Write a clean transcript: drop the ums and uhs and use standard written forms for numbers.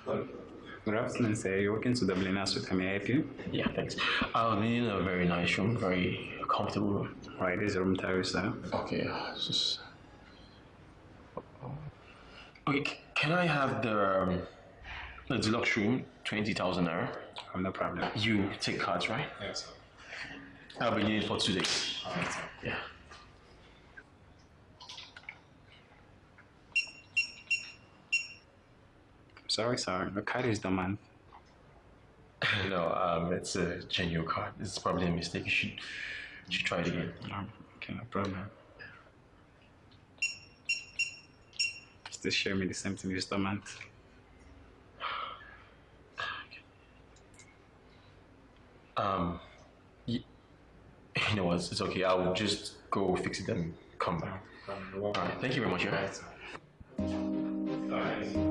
Good afternoon, sir. You're working to Dublin House. May I help you? Yeah, thanks. I'm in a very nice room, very comfortable room. Right, this is room service, sir. Okay, okay. Can I have the deluxe room, 20,000 naira? No problem. You take cards, right? Yes, sir. I'll be needing for 2 days. All right, sir. Yeah. Sorry, sir. The card is dormant. No, it's a genuine card. It's probably a mistake. You should try it again. Okay, no problem. Still share me the same thing with dormant. You know what? It's okay. I'll just go fix it and come back. All right. Thank you very much. Yeah.